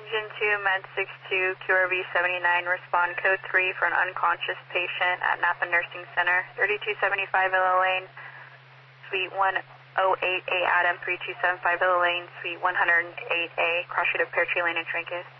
Engine 2, Med 62, QRV 79, respond code 3 for an unconscious patient at Napa Nursing Center, 3275 Villa Lane, Suite 108A Adam, 3275 Villa Lane, Suite 108A, cross sheet of peritreal lane and trancus.